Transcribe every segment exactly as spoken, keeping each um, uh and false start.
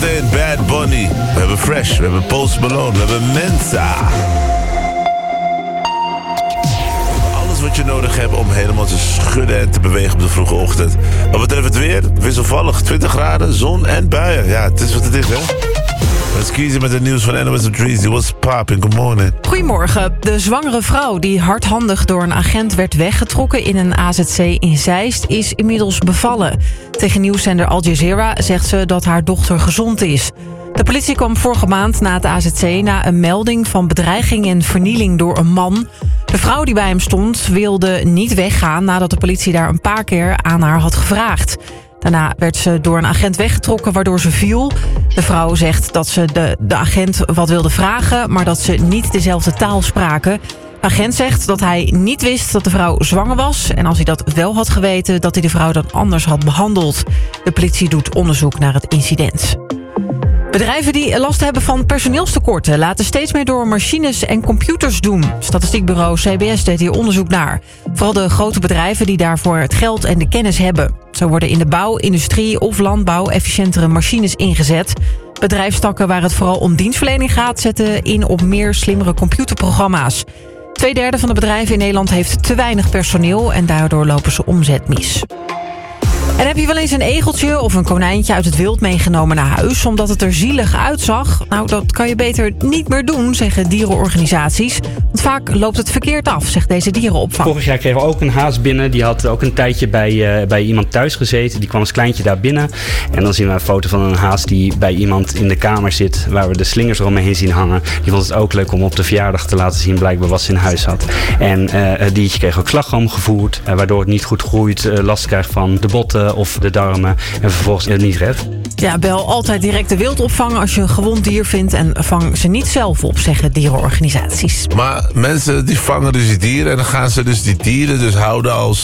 Bad Bunny. We hebben Fresh, we hebben Post Malone, we hebben Mensa. Alles wat je nodig hebt om helemaal te schudden en te bewegen op de vroege ochtend. Wat betreft het weer, wisselvallig, twintig graden, zon en buien. Ja, het is wat het is, hè. Let's kiezen met het nieuws van N O S op Trees. What's poppin'? Good morning. Goedemorgen. De zwangere vrouw die hardhandig door een agent werd weggetrokken in een A Z C in Zeist is inmiddels bevallen. Tegen nieuwszender Al Jazeera zegt ze dat haar dochter gezond is. De politie kwam vorige maand na het A Z C na een melding van bedreiging en vernieling door een man. De vrouw die bij hem stond wilde niet weggaan nadat de politie daar een paar keer aan haar had gevraagd. Daarna werd ze door een agent weggetrokken, waardoor ze viel. De vrouw zegt dat ze de, de agent wat wilde vragen, maar dat ze niet dezelfde taal spraken. De agent zegt dat hij niet wist dat de vrouw zwanger was. En als hij dat wel had geweten, dat hij de vrouw dan anders had behandeld. De politie doet onderzoek naar het incident. Bedrijven die last hebben van personeelstekorten laten steeds meer door machines en computers doen. Statistiekbureau C B S deed hier onderzoek naar. Vooral de grote bedrijven die daarvoor het geld en de kennis hebben. Zo worden in de bouw, industrie of landbouw efficiëntere machines ingezet. Bedrijfstakken waar het vooral om dienstverlening gaat zetten in op meer slimmere computerprogramma's. Tweederde van de bedrijven in Nederland heeft te weinig personeel en daardoor lopen ze omzet mis. En heb je wel eens een egeltje of een konijntje uit het wild meegenomen naar huis omdat het er zielig uitzag? Nou, dat kan je beter niet meer doen, zeggen dierenorganisaties. Want vaak loopt het verkeerd af, zegt deze dierenopvang. Vorig jaar kregen we ook een haas binnen. Die had ook een tijdje bij, uh, bij iemand thuis gezeten. Die kwam als kleintje daar binnen. En dan zien we een foto van een haas die bij iemand in de kamer zit, waar we de slingers eromheen zien hangen. Die vond het ook leuk om op de verjaardag te laten zien blijkbaar wat ze in huis had. En uh, het diertje kreeg ook slagroom gevoerd, uh, waardoor het niet goed groeit, uh, last krijgt van de botten of de darmen en vervolgens het niet redt. Ja, bel altijd direct de wildopvang als je een gewond dier vindt en vang ze niet zelf op, zeggen dierenorganisaties. Maar mensen die vangen dus die dieren en dan gaan ze dus die dieren dus houden als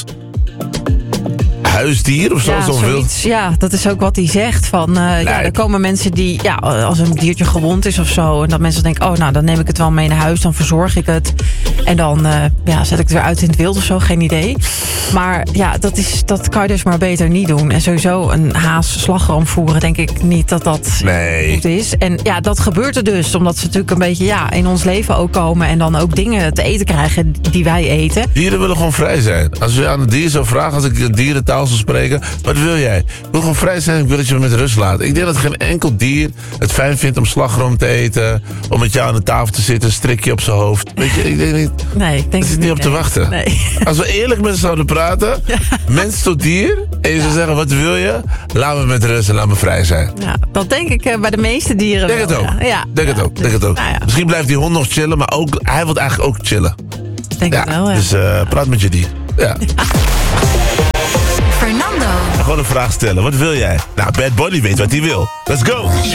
huisdier of zo? Ja, zo'n zoiets, ja, dat is ook wat hij zegt. Van, uh, ja, er komen mensen die, ja, als een diertje gewond is of zo, en dat mensen denken, oh, nou, dan neem ik het wel mee naar huis, dan verzorg ik het. En dan uh, ja, zet ik het weer uit in het wild of zo, geen idee. Maar ja, dat, is, dat kan je dus maar beter niet doen. En sowieso een haas slagroom voeren, denk ik niet dat dat nee. goed is. En ja, dat gebeurt er dus, omdat ze natuurlijk een beetje ja, in ons leven ook komen en dan ook dingen te eten krijgen die wij eten. Dieren willen gewoon vrij zijn. Als je aan een dier zou vragen, als ik dierentaal zou spreken, wat wil jij? Ik wil gewoon vrij zijn, ik wil dat je me met rust laat. Ik denk dat geen enkel dier het fijn vindt om slagroom te eten, om met jou aan de tafel te zitten, een strikje op zijn hoofd. Weet je, ik denk niet. Nee, ik denk er zit niet op te nee. wachten. Nee. Als we eerlijk met ze zouden praten, ja. mens tot dier, en je zou zeggen, wat wil je? Laat me met rust en laat me vrij zijn. Ja, dat denk ik uh, bij de meeste dieren denk wel. Het ook. Ja. Denk ja. het ook. Denk het ook. Nou ja. Misschien blijft die hond nog chillen, maar ook, hij wil eigenlijk ook chillen. Denk ja, het wel, ja. Dus uh, praat met je dier. Ja. Fernando. Gewoon een vraag stellen. Wat wil jij? Nou, Bad Bunny weet wat hij wil. Let's go!